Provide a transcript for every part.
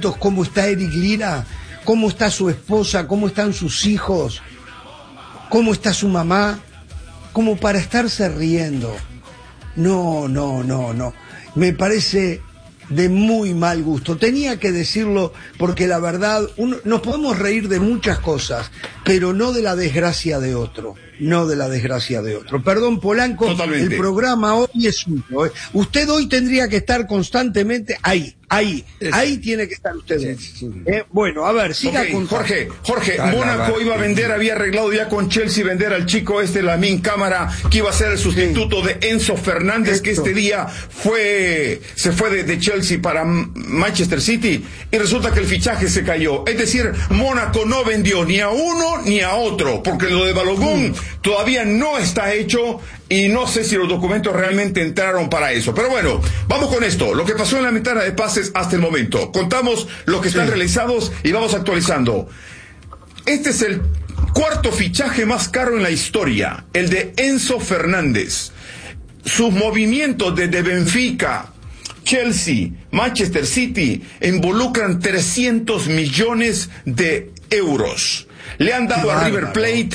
momentos cómo está Eric Lira, cómo está su esposa, cómo están sus hijos, cómo está su mamá, como para estarse riendo. No. Me parece de muy mal gusto. Tenía que decirlo porque la verdad, nos podemos reír de muchas cosas, pero no de la desgracia de otro. No de la desgracia de otro. Perdón, Polanco, totalmente. El programa hoy es suyo. Usted hoy tendría que estar constantemente ahí tiene que estar usted. Sí. Bueno, a ver, siga con Jorge, Mónaco iba a vender, había arreglado ya con Chelsea vender al chico Lamine Camara, que iba a ser el sustituto de Enzo Fernández, que este día se fue de Chelsea para Manchester City, y resulta que el fichaje se cayó. Es decir, Mónaco no vendió ni a uno ni a otro, porque lo de Balogun todavía no está hecho, y no sé si los documentos realmente entraron para eso. Pero bueno, vamos con esto, lo que pasó en la ventana de pases hasta el momento. Contamos lo que están realizados y vamos actualizando. Este es el cuarto fichaje más caro en la historia, el de Enzo Fernández. Sus movimientos desde Benfica, Chelsea, Manchester City involucran 300 millones de euros. Le han dado a River Plate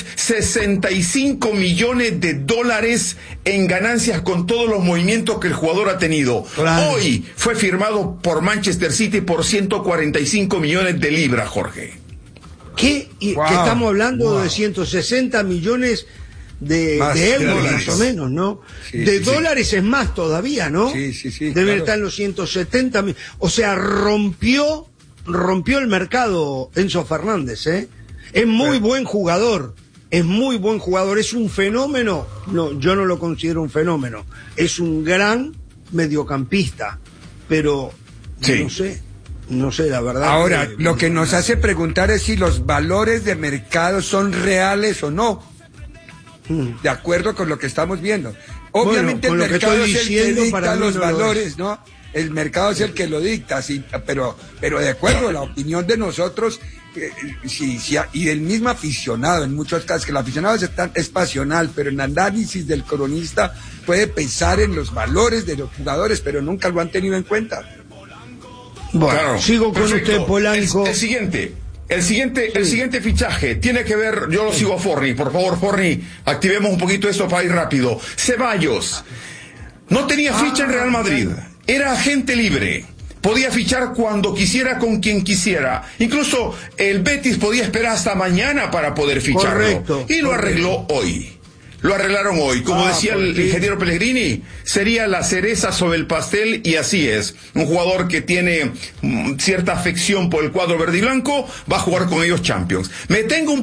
65 millones de dólares en ganancias con todos los movimientos que el jugador ha tenido. Claro. Hoy fue firmado por Manchester City por 145 millones de libras, Jorge. ¿Qué? Que estamos hablando de 160 millones de euros, más o menos, ¿no? Sí, dólares es más todavía, ¿no? Sí. Deben estar en los 170 mil. O sea, rompió el mercado Enzo Fernández, ¿eh? Es muy buen jugador, es un fenómeno. No, yo no lo considero un fenómeno, es un gran mediocampista, pero no sé la verdad. Ahora, lo que nos hace preguntar es si los valores de mercado son reales o no, de acuerdo con lo que estamos viendo. Obviamente el mercado es el que dicta los valores, ¿no? El mercado es el que lo dicta, sí, pero de acuerdo a la opinión de nosotros, y del mismo aficionado, en muchos casos, que el aficionado es pasional, pero en análisis del cronista puede pensar en los valores de los jugadores, pero nunca lo han tenido en cuenta. Bueno, claro, sigo con usted, Polanco. El siguiente fichaje tiene que ver, yo lo sigo a Forni, por favor, Forni, activemos un poquito esto para ir rápido. Ceballos no tenía ficha en Real Madrid, era agente libre. Podía fichar cuando quisiera, con quien quisiera. Incluso el Betis podía esperar hasta mañana para poder ficharlo. Correcto. Y lo arregló hoy. Lo arreglaron hoy. Como decía el ingeniero Pellegrini, sería la cereza sobre el pastel, y así es. Un jugador que tiene cierta afección por el cuadro verde y blanco, va a jugar con ellos Champions. Me detengo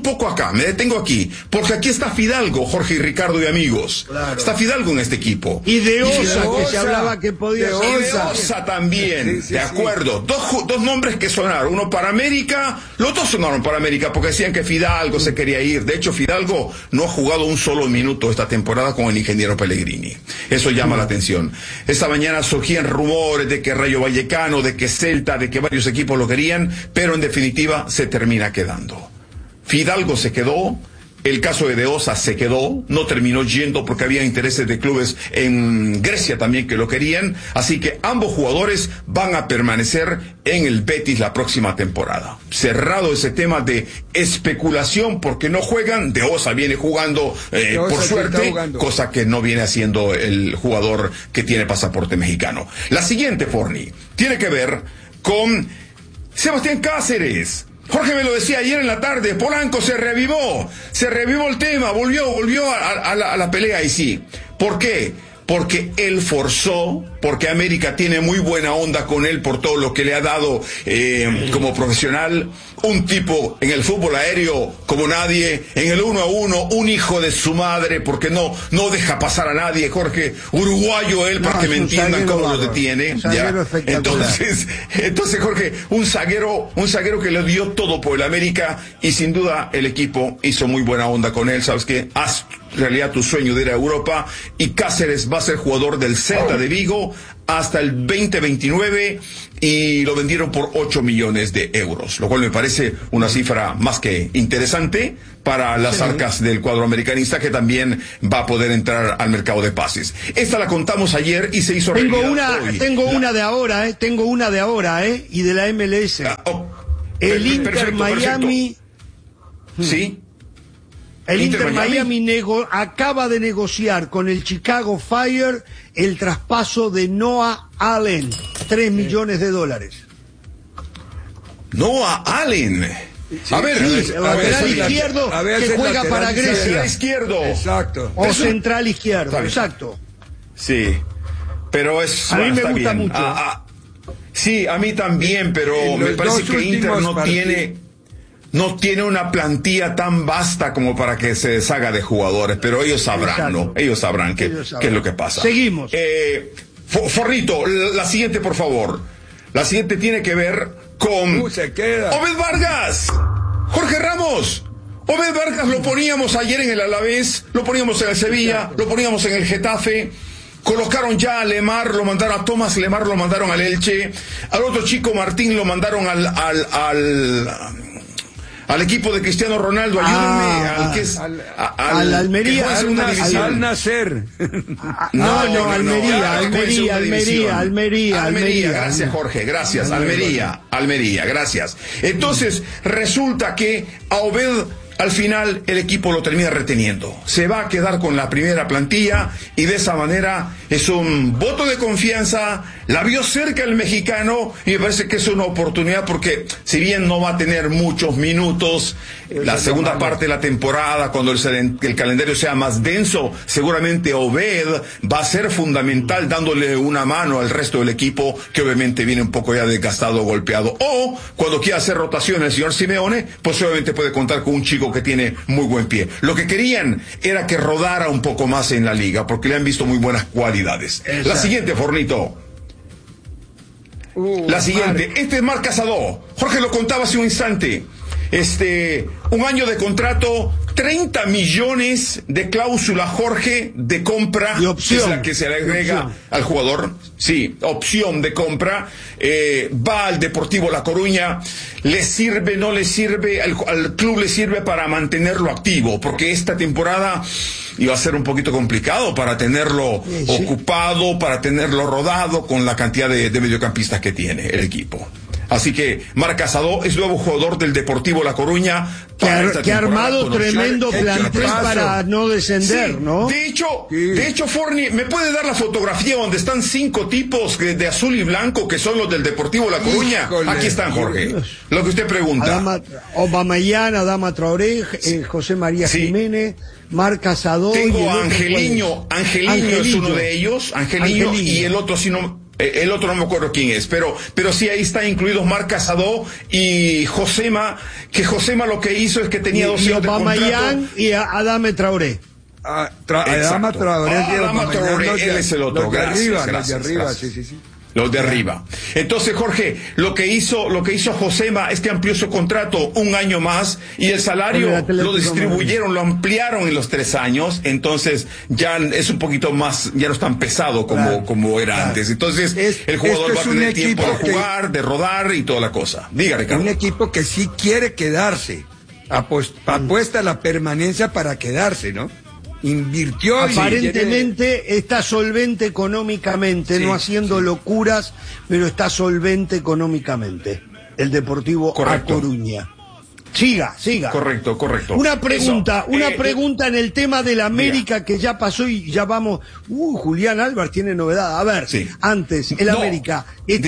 aquí, porque aquí está Fidalgo, Jorge y Ricardo y amigos. Claro. Está Fidalgo en este equipo. Y de Osa, que se hablaba que podía ser. Y de Osa también, de acuerdo. Dos nombres que sonaron, uno para América, los dos sonaron para América, porque decían que Fidalgo se quería ir. De hecho, Fidalgo no ha jugado un solo minuto esta temporada con el ingeniero Pellegrini. Eso llama la atención. Esta mañana surgían rumores de que Rayo Vallecano, de que Celta, de que varios equipos lo querían, pero en definitiva se termina quedando. Fidalgo se quedó. El caso de Osa se quedó, no terminó yendo porque había intereses de clubes en Grecia también que lo querían, así que ambos jugadores van a permanecer en el Betis la próxima temporada. Cerrado ese tema de especulación porque no juegan, De Osa viene jugando por suerte, cosa que no viene haciendo el jugador que tiene pasaporte mexicano. La siguiente, Forni, tiene que ver con Sebastián Cáceres. Jorge me lo decía ayer en la tarde, Polanco se revivó el tema, volvió a la pelea, y sí. ¿Por qué? Porque él forzó, porque América tiene muy buena onda con él por todo lo que le ha dado como profesional. Un tipo en el fútbol aéreo como nadie, en el 1-1, un hijo de su madre, porque no deja pasar a nadie, Jorge. Uruguayo él, para que me entiendan cómo lo detiene. ¿Ya? Entonces, Jorge, un zaguero que le dio todo por el América, y sin duda el equipo hizo muy buena onda con él. ¿Sabes qué? Haz realidad tu sueño de ir a Europa, y Cáceres va a ser jugador del Celta de Vigo hasta el 2029 y lo vendieron por 8 millones de euros, lo cual me parece una cifra más que interesante para las arcas del cuadro americanista, que también va a poder entrar al mercado de pases. Esta la contamos ayer y se hizo realidad hoy. Tengo una de ahora, y de la MLS. El Inter Miami. Sí. El Inter Miami acaba de negociar con el Chicago Fire el traspaso de Noah Allen, $3 millones. Noah Allen. Sí, lateral izquierdo que juega para Grecia. Lateral izquierdo. Exacto. O central izquierdo, exacto. Sí, pero es... A mí me gusta mucho. Sí, a mí también, pero me parece que Inter no tiene una plantilla tan vasta como para que se deshaga de jugadores, pero ellos sabrán, ¿no? Ellos sabrán qué es lo que pasa. Seguimos. Forrito, la siguiente, por favor. La siguiente tiene que ver con se queda. Obed Vargas, Jorge Ramos. Obed Vargas lo poníamos ayer en el Alavés, lo poníamos en el Sevilla, lo poníamos en el Getafe. Colocaron ya a Lemar, lo mandaron a Tomás Lemar, lo mandaron al Elche. Al otro chico Martín lo mandaron al equipo de Cristiano Ronaldo, ayúdenme, al Almería, al Nacer. Almería. Gracias, Jorge, gracias. Almería, gracias. Entonces, resulta que a Obed, al final, el equipo lo termina reteniendo. Se va a quedar con la primera plantilla y de esa manera es un voto de confianza. La vio cerca el mexicano y me parece que es una oportunidad porque si bien no va a tener muchos minutos, la segunda parte de la temporada, cuando el calendario sea más denso, seguramente Obed va a ser fundamental dándole una mano al resto del equipo que obviamente viene un poco ya desgastado, golpeado. O cuando quiera hacer rotación el señor Simeone, pues obviamente puede contar con un chico que tiene muy buen pie. Lo que querían era que rodara un poco más en la liga porque le han visto muy buenas cualidades. Exacto. La siguiente, Fornito. La siguiente. Este es Marc Casado. Jorge lo contaba hace un instante. Un año de contrato, 30 millones de cláusula, Jorge, de compra. Y opción. Es la que se le agrega al jugador. Sí, opción de compra. Va al Deportivo La Coruña. ¿Le sirve, no le sirve? Al club le sirve para mantenerlo activo, porque esta temporada iba a ser un poquito complicado para tenerlo ocupado, para tenerlo rodado con la cantidad de mediocampistas que tiene el equipo. Así que Marc Casado es nuevo jugador del Deportivo La Coruña. Que ha armado tremendo plantel para no descender, ¿no? De hecho, Forni, ¿me puede dar la fotografía donde están 5 tipos de azul y blanco que son los del Deportivo La Coruña? Híjole. Aquí están, Jorge. Lo que usted pregunta. Aubameyang, Adama Traoré, José María Jiménez, Marc Casado. Tengo a Angelinho es uno de ellos, Angelinho. Y el otro sí no... El otro no me acuerdo quién es, pero sí ahí está incluidos Marc Casado y Josema, que Josema lo que hizo es que tenía 2 años de contrato. Y Adama Traoré. Adama Traoré, él es el otro. Gracias. Sí. Los de arriba. Entonces, Jorge, lo que hizo Josema es que amplió su contrato 1 año más y el salario lo distribuyeron, lo ampliaron en los 3 años, entonces ya es un poquito más, ya no es tan pesado como era antes. Entonces, el jugador va a tener tiempo de jugar, de rodar y toda la cosa. Diga, Ricardo. Un equipo que sí quiere quedarse, apuesta a la permanencia para quedarse, ¿no? Invirtió aparentemente está solvente económicamente, no haciendo locuras, pero está solvente económicamente el Deportivo A Coruña. Siga. Correcto. Una pregunta en el tema del América, que ya pasó y ya vamos. Julián Álvarez tiene novedad. A ver, antes, el América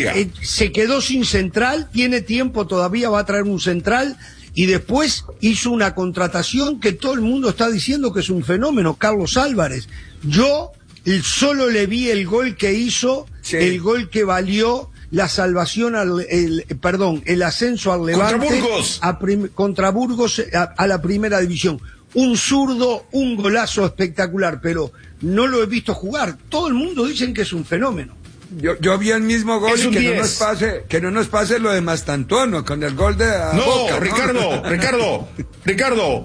se quedó sin central, tiene tiempo todavía, va a traer un central. Y después hizo una contratación que todo el mundo está diciendo que es un fenómeno, Carlos Álvarez. Yo solo le vi el gol que hizo, el gol que valió la salvación, el ascenso al Levante contra Burgos a la primera división. Un zurdo, un golazo espectacular, pero no lo he visto jugar. Todo el mundo dice que es un fenómeno. Yo vi el mismo gol y que no nos pase lo de Mastantuono con el gol de Boca, Ricardo,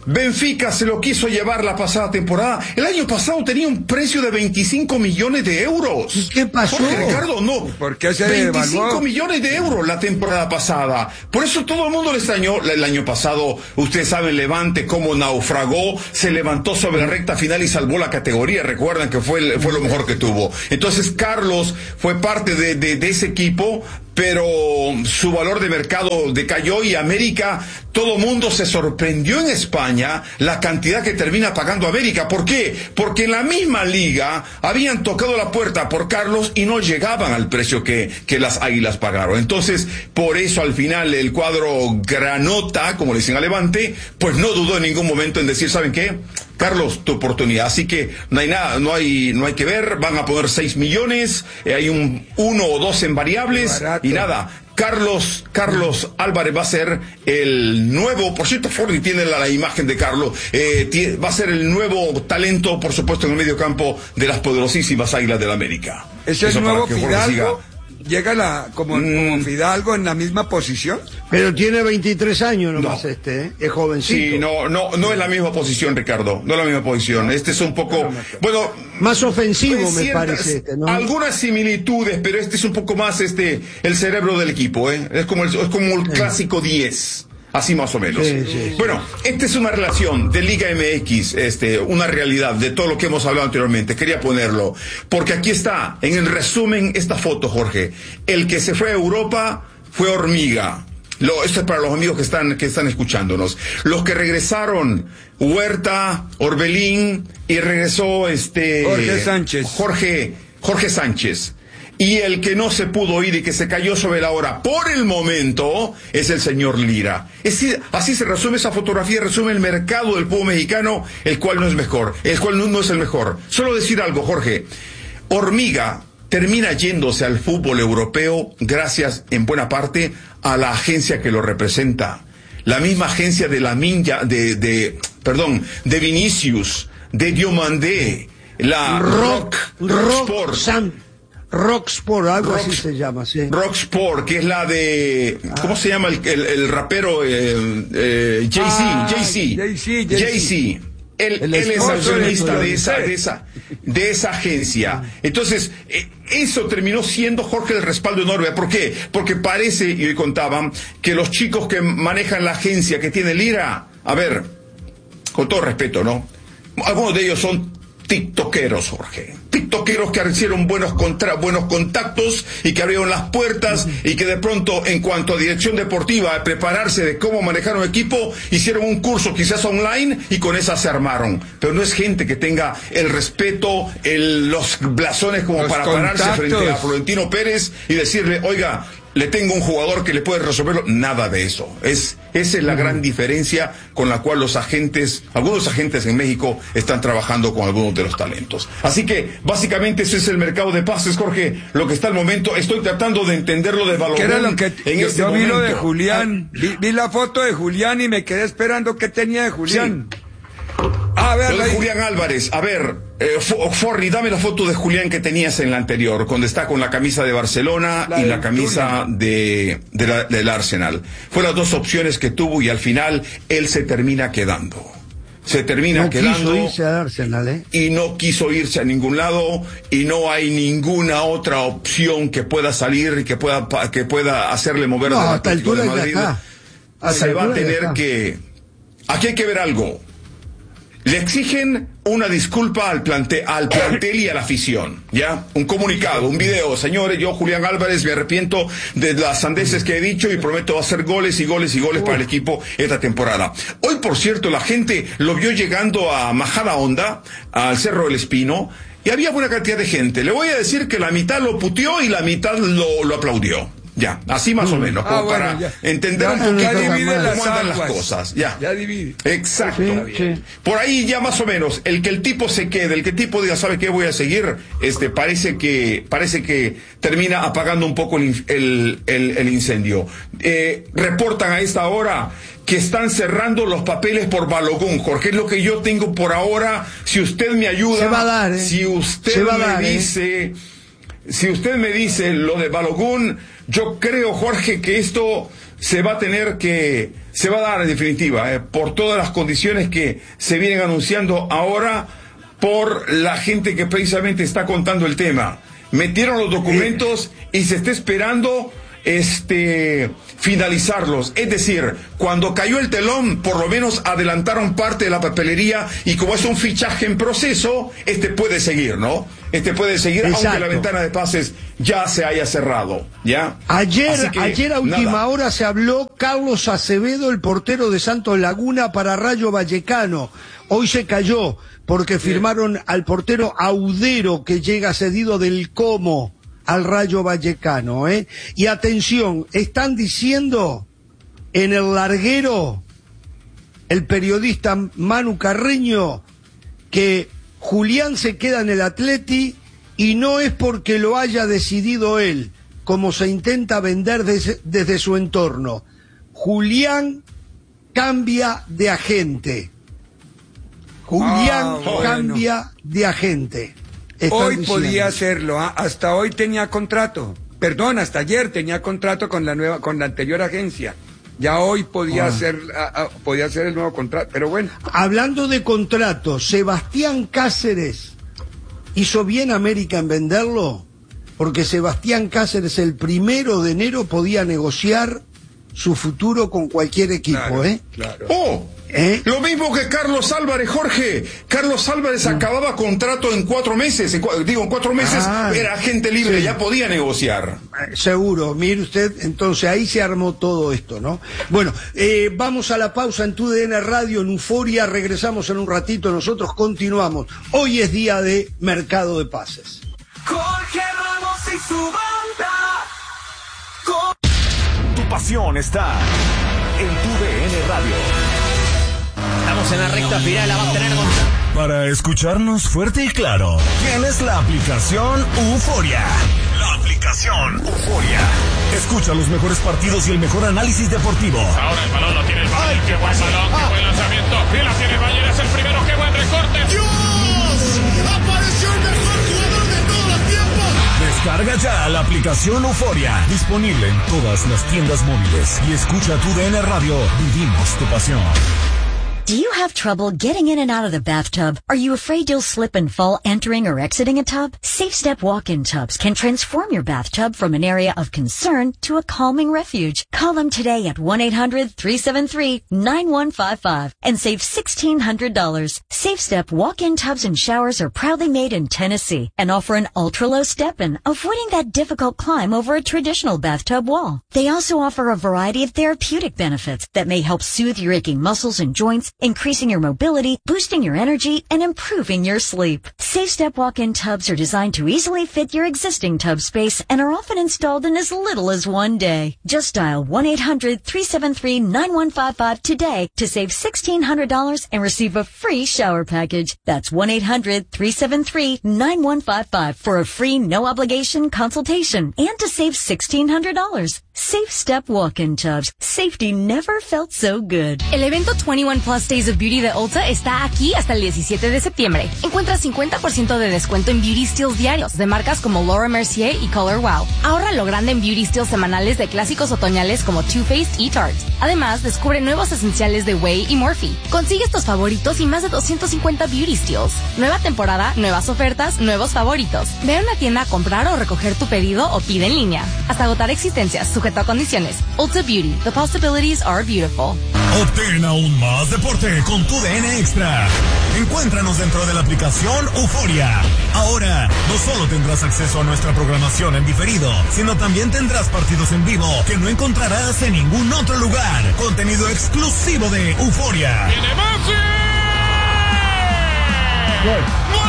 Benfica se lo quiso llevar la pasada temporada. El año pasado tenía un precio de 25 millones de euros. ¿Y qué pasó? Jorge, Ricardo, no. ¿Por qué se 25 devaluó? millones de euros la temporada pasada. Por eso todo el mundo le extrañó. El año pasado, ustedes saben, Levante cómo naufragó, se levantó sobre la recta final y salvó la categoría. Recuerdan que fue lo mejor que tuvo. Entonces Carlos fue parte de ese equipo, pero su valor de mercado decayó y América, todo mundo se sorprendió en España la cantidad que termina pagando América. ¿Por qué? Porque en la misma liga habían tocado la puerta por Carlos y no llegaban al precio que las Águilas pagaron. Entonces, por eso al final el cuadro granota, como le dicen a Levante, pues no dudó en ningún momento en decir, ¿saben qué? Carlos, tu oportunidad. Así que no hay nada, no hay que ver. Van a poner 6 millones, hay 1 o 2 en variables y nada. Carlos Álvarez va a ser el nuevo, por cierto, Forni tiene la imagen de Carlos, va a ser el nuevo talento, por supuesto, en el medio campo de las poderosísimas Águilas del América. ¿Es el nuevo Fidalgo? ¿Llega como Fidalgo en la misma posición? Pero tiene 23 años nomás es jovencito. Sí, no es la misma posición, Ricardo, no es la misma posición. Este es un poco, bueno... Más ofensivo me parece ¿no? Algunas similitudes, pero este es un poco más el cerebro del equipo, Es como el clásico 10. Así más o menos. Sí. Bueno, esta es una relación de Liga MX, una realidad de todo lo que hemos hablado anteriormente. Quería ponerlo, porque aquí está, en el resumen, esta foto, Jorge. El que se fue a Europa fue Hormiga. Esto es para los amigos que están escuchándonos. Los que regresaron, Huerta, Orbelín, y regresó Jorge Sánchez. Y el que no se pudo ir y que se cayó sobre la hora por el momento es el señor Lira. Así se resume esa fotografía, resume el mercado del fútbol mexicano, el cual no es mejor, el cual no es el mejor. Solo decir algo, Jorge. Hormiga termina yéndose al fútbol europeo gracias, en buena parte, a la agencia que lo representa. La misma agencia de de Vinicius, de Diomandé, la Rocksport, algo así se llama, sí. Rocksport, que es la de... ¿Cómo se llama el rapero? Jay-Z. Él es accionista de esa agencia. Entonces, eso terminó siendo, Jorge, el respaldo enorme. ¿Por qué? Porque parece, y hoy contaban, que los chicos que manejan la agencia que tiene Lira, a ver, con todo respeto, ¿no? Algunos de ellos son tiktokeros, Jorge. Tiktokeros que hicieron buenos contactos y que abrieron las puertas y que de pronto, en cuanto a dirección deportiva, a prepararse de cómo manejar un equipo, hicieron un curso quizás online y con esa se armaron. Pero no es gente que tenga el respeto, los blasones como para pararse frente a Florentino Pérez y decirle, oiga, le tengo un jugador que le puede resolverlo. Nada de eso. Esa es la gran diferencia con la cual algunos agentes en México están trabajando con algunos de los talentos. Así que, básicamente, ese es el mercado de pases, Jorge. Lo que está al momento, estoy tratando de entenderlo de Balogun. ¿Qué era lo que yo vi lo de Julián? Vi la foto de Julián y me quedé esperando qué tenía de Julián. Sí. Lo de Julián Álvarez. A ver, Forni, dame la foto de Julián que tenías en la anterior, cuando está con la camisa de Barcelona y la camisa del Arsenal. Fueron las dos opciones que tuvo y al final él se termina quedando. No quiso irse al Arsenal, y no quiso irse a ningún lado y no hay ninguna otra opción que pueda salir y que pueda hacerle mover de la Atlético de Madrid. Se va a tener que... Aquí hay que ver algo. Le exigen una disculpa al plantel y a la afición, ¿ya? Un comunicado, un video. Señores, yo, Julián Álvarez, me arrepiento de las sandeces que he dicho y prometo hacer goles y goles y goles para el equipo esta temporada. Hoy, por cierto, la gente lo vio llegando a Majadahonda, al Cerro del Espino, y había buena cantidad de gente. Le voy a decir que la mitad lo puteó y la mitad lo aplaudió. Ya, así más o menos, para entender un poquito cómo andan las cosas. Ya divide. Exacto. Sí. Por ahí ya más o menos, el que el tipo se quede, el que el tipo diga, ¿sabe qué? Voy a seguir, parece que termina apagando un poco el incendio. Reportan a esta hora que están cerrando los papeles por Balogun, Jorge, es lo que yo tengo por ahora. Si usted me ayuda, se va a dar, si usted me dice lo de Balogun, yo creo, Jorge, que esto se va a dar en definitiva, por todas las condiciones que se vienen anunciando ahora por la gente que precisamente está contando el tema. Metieron los documentos y se está esperando finalizarlos. Es decir, cuando cayó el telón, por lo menos adelantaron parte de la papelería, y como es un fichaje en proceso, puede seguir, ¿no? Puede seguir. Exacto. Aunque la ventana de pases ya se haya cerrado, ¿ya? Ayer a última hora se habló Carlos Acevedo, el portero de Santos Laguna, para Rayo Vallecano. Hoy se cayó porque firmaron al portero Audero, que llega cedido del Como al Rayo Vallecano, ¿eh? Y atención, están diciendo en el larguero, el periodista Manu Carreño, que Julián se queda en el Atleti y no es porque lo haya decidido él, como se intenta vender desde su entorno. Julián cambia de agente. Julián cambia de agente. Hoy podía hacerlo, hasta hoy tenía contrato. Perdón, hasta ayer tenía contrato con la anterior agencia. Ya hoy podía hacer el nuevo contrato, pero bueno. Hablando de contrato, Sebastián Cáceres hizo bien América en venderlo, porque Sebastián Cáceres el 1 de enero podía negociar su futuro con cualquier equipo, claro, Claro. Lo mismo que Carlos Álvarez, Jorge. Carlos Álvarez acababa contrato en 4 meses. En 4 meses era agente libre, ya podía negociar. Seguro, mire usted, entonces ahí se armó todo esto, ¿no? Bueno, vamos a la pausa en TUDN Radio, en Euforia, regresamos en un ratito, nosotros continuamos. Hoy es día de mercado de pases. Jorge Ramos y su banda. Tu pasión está en TUDN Radio. Estamos en la recta final, la va a tener Para escucharnos fuerte y claro, tienes la aplicación Euforia. La aplicación Euforia. Escucha los mejores partidos y el mejor análisis deportivo. Ahora el balón lo tiene el Bayern. Qué buen balón, qué buen lanzamiento. Y la tiene el Bayern, es el primero. Qué buen recorte. ¡Dios! ¡Apareció el mejor jugador de todos los tiempos! Descarga ya la aplicación Euforia. Disponible en todas las tiendas móviles. Y escucha TUDN Radio. Vivimos tu pasión. Do you have trouble getting in and out of the bathtub? Are you afraid you'll slip and fall entering or exiting a tub? Safe Step walk-in tubs can transform your bathtub from an area of concern to a calming refuge. Call them today at 1-800-373-9155 and save $1,600. Safe Step walk-in tubs and showers are proudly made in Tennessee and offer an ultra-low step-in, avoiding that difficult climb over a traditional bathtub wall. They also offer a variety of therapeutic benefits that may help soothe your aching muscles and joints, increasing your mobility, boosting your energy, and improving your sleep. Safe Step walk-in tubs are designed to easily fit your existing tub space and are often installed in as little as 1 day. Just dial 1-800-373-9155 today to save $1,600 and receive a free shower package. That's 1-800-373-9155 for a free no-obligation consultation and to save $1,600. Safe Step walk-in tubs. Safety never felt so good. El evento 21 Plus Days of Beauty de Ulta está aquí hasta el 17 de septiembre. Encuentra 50% de descuento en beauty steals diarios de marcas como Laura Mercier y Color Wow. Ahorra lo grande en beauty steals semanales de clásicos otoñales como Too Faced y Tarte. Además, descubre nuevos esenciales de Way y Morphe. Consigue estos favoritos y más de 250 beauty steals. Nueva temporada, nuevas ofertas, nuevos favoritos. Ve a una tienda a comprar o recoger tu pedido o pide en línea. Hasta agotar existencias, sujeto a condiciones. Ulta Beauty. The possibilities are beautiful. Obtén aún más deporte con TUDN Extra. Encuéntranos dentro de la aplicación Euforia. Ahora, no solo tendrás acceso a nuestra programación en diferido, sino también tendrás partidos en vivo que no encontrarás en ningún otro lugar. Contenido exclusivo de Euforia. ¡Viene Messi! ¡Gol!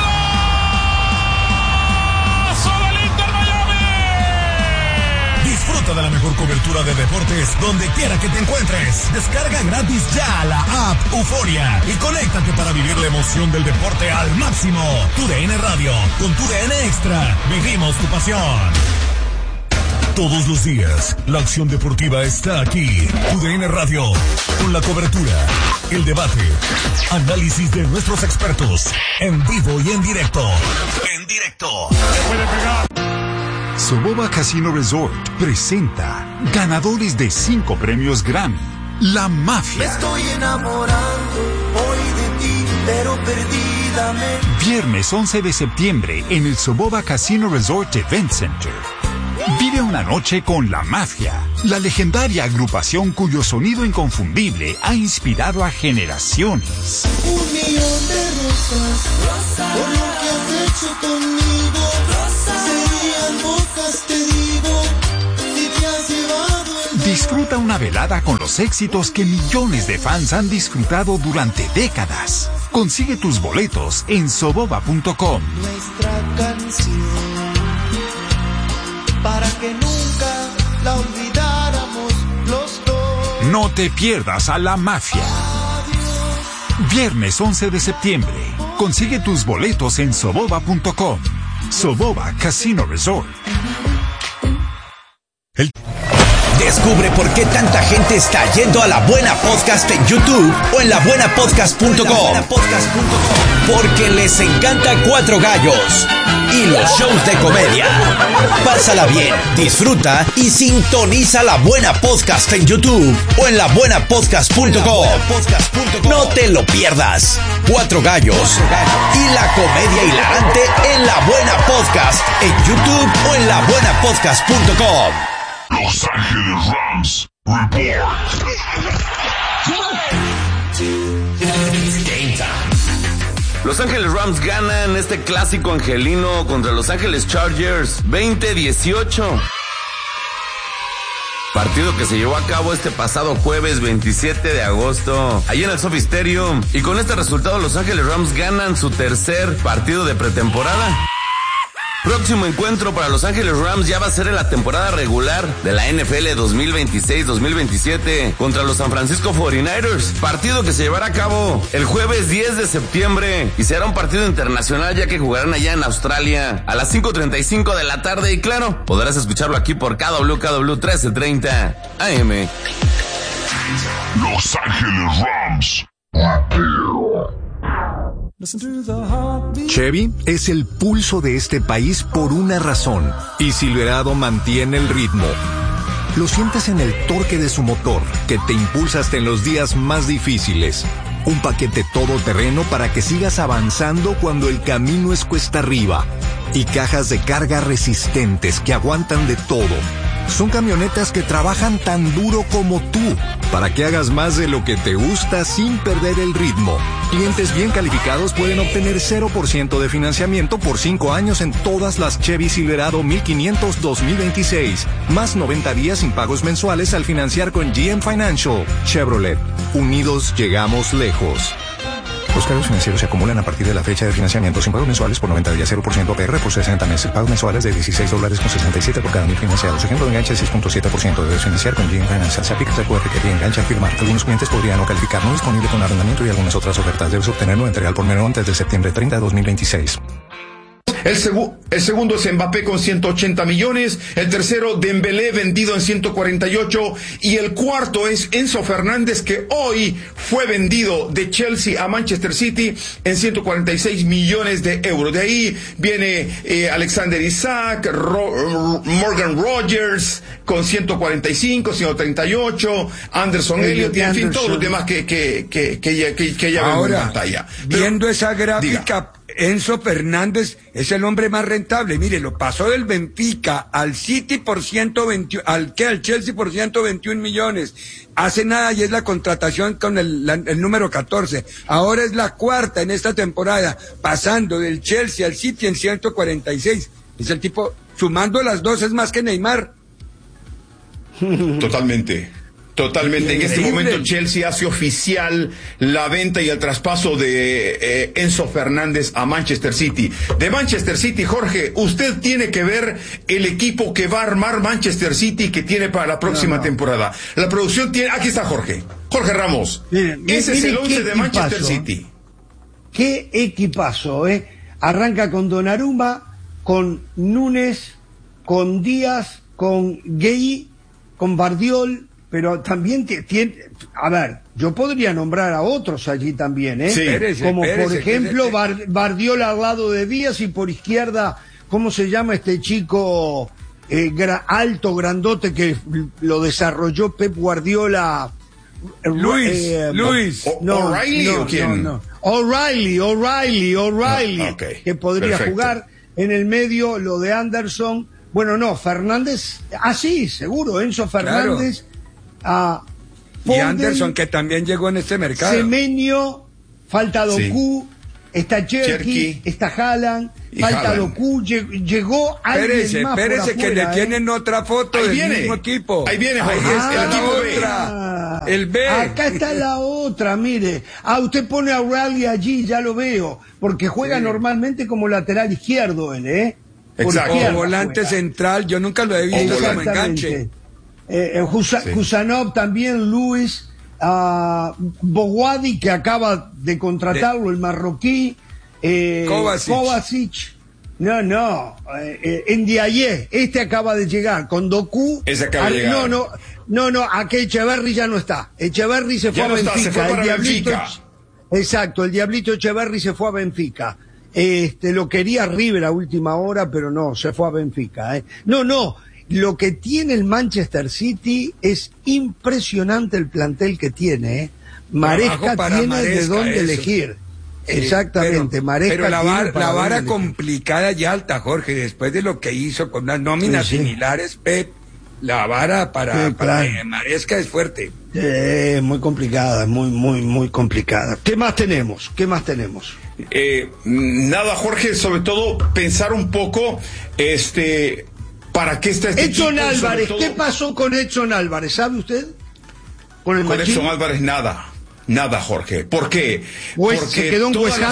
Disfruta de la mejor cobertura de deportes donde quiera que te encuentres. Descarga gratis ya la app Euforia y conéctate para vivir la emoción del deporte al máximo. TUDN Radio, con TUDN Extra, vivimos tu pasión. Todos los días, la acción deportiva está aquí. TUDN Radio, con la cobertura, el debate, análisis de nuestros expertos, en vivo y en directo. En directo. ¡Se puede pegar! Soboba Casino Resort presenta ganadores de 5 premios Grammy. La Mafia. Me estoy enamorando hoy de ti, pero perdidamente. Viernes 11 de septiembre en el Soboba Casino Resort Event Center. Vive una noche con La Mafia, la legendaria agrupación cuyo sonido inconfundible ha inspirado a generaciones. 1 millón de rosas, por lo que has hecho conmigo, serían mocas, te digo, si te has llevado el... Disfruta una velada con los éxitos que millones de fans han disfrutado durante décadas. Consigue tus boletos en soboba.com. Nuestra canción, para que nunca la olvidáramos los dos. No te pierdas a La Mafia. Viernes 11 de septiembre. Consigue tus boletos en soboba.com. Soboba Casino Resort. Descubre por qué tanta gente está yendo a La Buena Podcast en YouTube o en labuenapodcast.com. Porque les encanta Cuatro Gallos y los shows de comedia. Pásala bien, disfruta y sintoniza La Buena Podcast en YouTube o en labuenapodcast.com. No te lo pierdas. Cuatro Gallos y la comedia hilarante en La Buena Podcast en YouTube o en labuenapodcast.com. Los Ángeles Rams Report. Los Ángeles Rams ganan este clásico angelino contra Los Ángeles Chargers 20-18. Partido que se llevó a cabo este pasado jueves 27 de agosto, allí en el SoFi Stadium. Y con este resultado Los Ángeles Rams ganan su tercer partido de pretemporada. Próximo encuentro para Los Ángeles Rams ya va a ser en la temporada regular de la NFL 2026-2027 contra los San Francisco 49ers. Partido que se llevará a cabo el jueves 10 de septiembre y será un partido internacional ya que jugarán allá en Australia a las 5:35 de la tarde y claro, podrás escucharlo aquí por KW 1330 AM. Los Ángeles Rams. Chevy es el pulso de este país por una razón, y Silverado mantiene el ritmo. Lo sientes en el torque de su motor, que te impulsa hasta en los días más difíciles. Un paquete todoterreno para que sigas avanzando cuando el camino es cuesta arriba. Y cajas de carga resistentes que aguantan de todo. Son camionetas que trabajan tan duro como tú, para que hagas más de lo que te gusta sin perder el ritmo. Clientes bien calificados pueden obtener 0% de financiamiento por 5 años en todas las Chevy Silverado 1500 2026, más 90 días sin pagos mensuales al financiar con GM Financial. Chevrolet, unidos llegamos lejos. Los cargos financieros se acumulan a partir de la fecha de financiamiento sin pagos mensuales por 90 días, 0% APR por 60 meses. Pagos mensuales de $16.67 por cada mil financiados. Ejemplo de enganche 6.7%. Debes financiar con GM Financial. Se aplica el recuerde que te engancha al firmar. Algunos clientes podrían no calificar. No disponible con arrendamiento y algunas otras ofertas. Debes obtenerlo entre al por menor antes de septiembre 30 de 2026. El segundo es Mbappé con 180 millones, el tercero Dembélé vendido en 148 y el cuarto es Enzo Fernández que hoy fue vendido de Chelsea a Manchester City en 146 millones de euros. De ahí viene Alexander Isak, Morgan Rogers con 145, 138, Anderson Elliott y en fin todos los demás que ya vemos en pantalla. Viendo esa gráfica, Enzo Fernández es el hombre más rentable. Mire, lo pasó del Benfica al City por 121, al Chelsea por 121 millones. Hace nada y es la contratación con el número 14. Ahora es la cuarta en esta temporada, pasando del Chelsea al City en 146. Es el tipo, sumando las dos, es más que Neymar. Totalmente. En este momento Chelsea hace oficial la venta y el traspaso de Enzo Fernández a Manchester City. De Manchester City, Jorge, usted tiene que ver el equipo que va a armar Manchester City que tiene para la próxima temporada. La producción tiene... Aquí está Jorge Ramos. Ese es el 11 de Manchester City. Qué equipazo, Arranca con Donnarumma, con Núñez, con Díaz, con Gueye, con Bardiol, pero también tiene, a ver, yo podría nombrar a otros allí también, Sí. Como por ejemplo Bardiol al lado de Díaz y por izquierda, ¿cómo se llama este chico? alto, grandote, que lo desarrolló Pep Guardiola. Luis. ¿O'Reilly o quién? No. O'Reilly, Okay. que podría Perfecto. jugar en el medio, lo de Anderson. Bueno, no, Fernández, sí, seguro, Enzo Fernández. Y Anderson, que también llegó en este mercado. Semenyo, falta Doku, está Cherky, está Haaland, falta Doku, llegó alguien más por afuera, que le tienen otra foto ahí del viene, mismo equipo. Ahí viene, Jorge, el equipo B. El B. Acá está la otra, mire. Usted pone a O'Reilly allí, ya lo veo, porque juega normalmente como lateral izquierdo él, Exacto. O volante central, yo nunca lo he visto como enganche. Husanov también, Luis, Bogwadi, que acaba de contratarlo, el marroquí, Kovacic. Ndiaye, este acaba de llegar, con Doku. Ese acaba de llegar. No, aquí Echeverri ya no está. Echeverri se fue a Benfica. Se fue para Benfica. Exacto, el Diablito Echeverri se fue a Benfica. Lo quería River a última hora, pero no, se fue a Benfica. No, lo que tiene el Manchester City es impresionante, el plantel que tiene. Maresca tiene de dónde elegir. Exactamente, Maresca. Pero la vara elegir. complicada y alta, Jorge, después de lo que hizo con las nóminas similares, Pep, la vara para Maresca es fuerte. Muy complicada, muy complicada. ¿Qué más tenemos? Nada, Jorge, sobre todo pensar un poco, ¿para qué está este Edson equipo? Álvarez, ¿qué pasó con Edson Álvarez? ¿Sabe usted? Con Edson Álvarez nada, Jorge. ¿Por qué? Porque se quedó en todas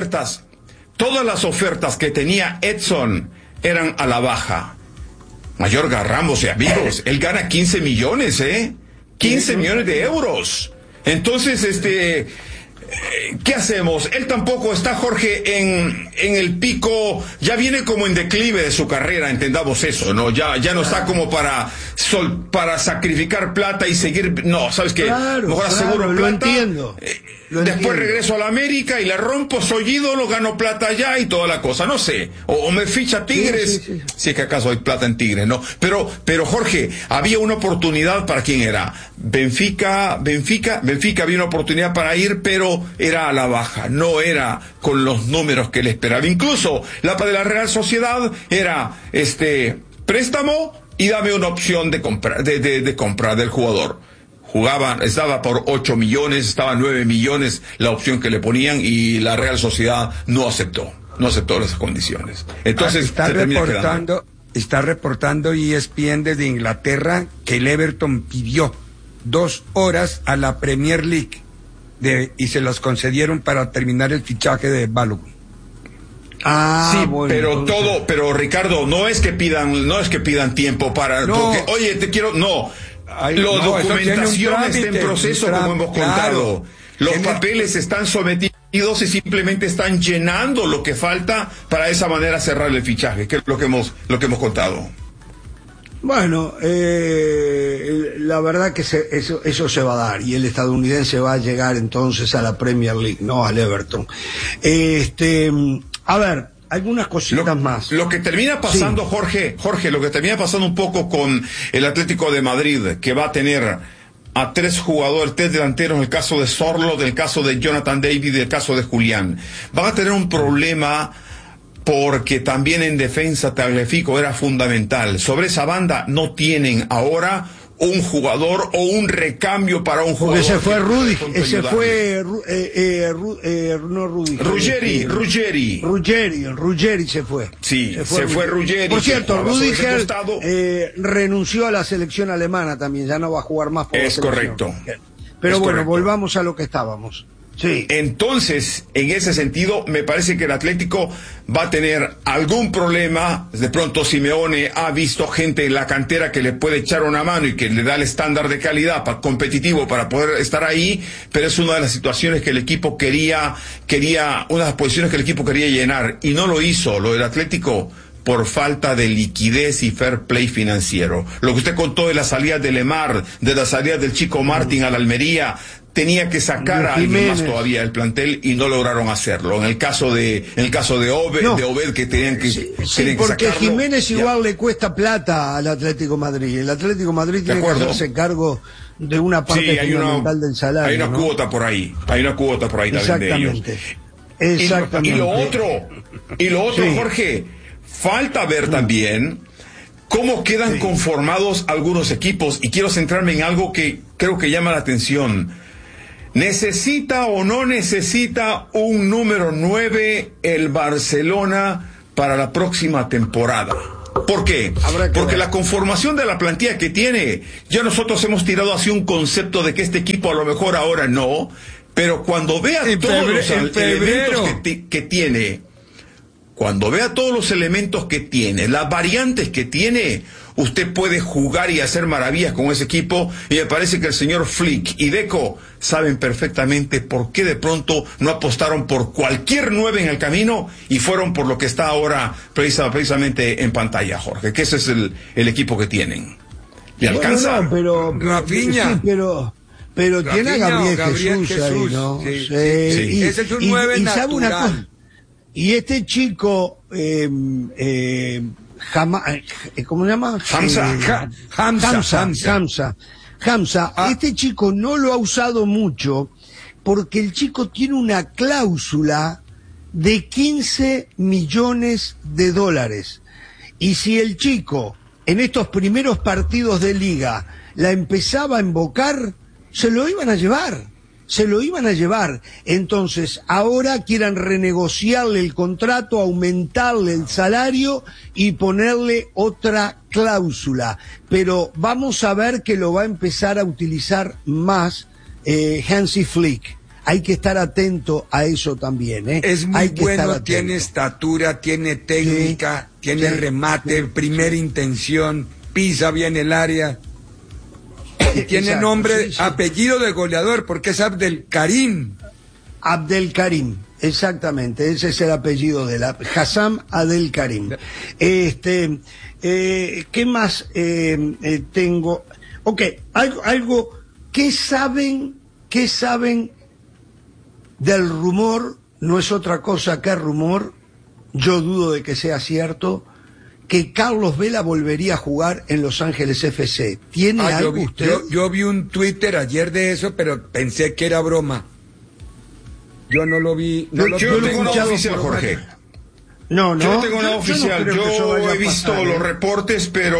las ofertas que tenía Edson eran a la baja. Mayorga, Ramos y amigos, él gana 15 millones, 15 millones de euros. Entonces, ¿qué hacemos? Él tampoco está, Jorge, en el pico, ya viene como en declive de su carrera, entendamos eso, ¿no? Ya no está como para sacrificar plata y seguir, no, ¿sabes qué? Mejor aseguro plata. Lo entiendo. Después regreso a la América y la rompo, soy ídolo, gano plata allá y toda la cosa, no sé. O me ficha Tigres, si es que acaso hay plata en Tigres, ¿no? Pero Jorge, había una oportunidad para quién era. Benfica había una oportunidad para ir, pero era a la baja, no era con los números que él esperaba. Incluso la de la Real Sociedad era préstamo y dame una opción de compra del jugador. Estaba por 8 millones, estaba 9 millones la opción que le ponían y la Real Sociedad no aceptó las condiciones. Entonces está reportando ESPN desde Inglaterra que el Everton pidió 2 horas a la Premier League y se las concedieron para terminar el fichaje de Balogun. Sí, bueno, pero Ricardo, no es que pidan tiempo para, porque, oye, te quiero, documentación está en proceso, como hemos contado. Los papeles están sometidos y simplemente están llenando lo que falta para de esa manera cerrar el fichaje, que es lo que hemos contado. Bueno, la verdad que eso se va a dar y el estadounidense va a llegar entonces a la Premier League, no al Everton. A ver, algunas cositas más. Lo que termina pasando, Jorge, lo que termina pasando un poco con el Atlético de Madrid, que va a tener a 3 delanteros, en el caso de Sorloth, en el caso de Jonathan David, en el caso de Julián. Van a tener un problema porque también en defensa Tagliafico era fundamental. Sobre esa banda no tienen ahora un jugador o un recambio para un jugador. Porque se fue Ruggeri se fue. Sí, se fue Ruggeri. Por cierto, Rudiger renunció a la selección alemana también, ya no va a jugar más por la selección. Correcto. Pero bueno, volvamos a lo que estábamos. Sí. Entonces, en ese sentido, me parece que el Atlético va a tener algún problema. De pronto Simeone ha visto gente en la cantera que le puede echar una mano y que le da el estándar de calidad competitivo para poder estar ahí, pero es una de las situaciones que el equipo quería, una de las posiciones que el equipo quería llenar y no lo hizo. Lo del Atlético por falta de liquidez y fair play financiero. Lo que usted contó de la salida de Lemar, de la salida del Chico Martín a la Almería, tenía que sacar a alguien más todavía del plantel y no lograron hacerlo. En el caso de Obed que tenían que porque sacarlo, Jiménez igual le cuesta plata al Atlético Madrid. El Atlético Madrid tiene que hacerse cargo de una parte fundamental del salario. Hay una cuota por ahí. Hay una cuota por ahí también de ellos. Exactamente. Y lo otro, Jorge, falta ver también cómo quedan conformados algunos equipos, y quiero centrarme en algo que creo que llama la atención. ¿Necesita o no necesita un número 9 el Barcelona para la próxima temporada? ¿Por qué? Porque la conformación de la plantilla que tiene, ya nosotros hemos tirado así un concepto de que este equipo a lo mejor ahora no, pero cuando vea todos los elementos que tiene, cuando vea todos los elementos que tiene, las variantes que tiene, usted puede jugar y hacer maravillas con ese equipo, y me parece que el señor Flick y Deco saben perfectamente por qué de pronto no apostaron por cualquier 9 en el camino y fueron por lo que está ahora precisamente en pantalla, Jorge, que ese es el equipo que tienen. ¿Le alcanza? No, pero Rafinha. Sí, pero tiene a Gabriel Jesús ahí, ¿no? Sí. Ese es un 9 y sabe una cosa, y este chico ¿cómo se llama? Hamza. Este chico no lo ha usado mucho porque el chico tiene una cláusula de $15 millones. Y si el chico en estos primeros partidos de liga la empezaba a embocar, se lo iban a llevar. Entonces, ahora quieran renegociarle el contrato, aumentarle el salario y ponerle otra cláusula. Pero vamos a ver que lo va a empezar a utilizar más Hansi Flick. Hay que estar atento a eso también, ¿eh? Es muy bueno, tiene estatura, tiene técnica, tiene remate, primera intención, pisa bien el área. Y tiene nombre, apellido de goleador, porque es Abdelkarim. Abdelkarim, exactamente, ese es el apellido de Hassam Abdelkarim. ¿Qué más tengo? Ok, algo, ¿qué saben del rumor? No es otra cosa que rumor, yo dudo de que sea cierto, que Carlos Vela volvería a jugar en Los Ángeles FC. ¿Tiene algo usted? Yo vi un Twitter ayer de eso, pero pensé que era broma. Yo no lo vi. Yo no tengo nada oficial, Jorge. No. Yo no tengo nada oficial. Yo he visto los reportes, pero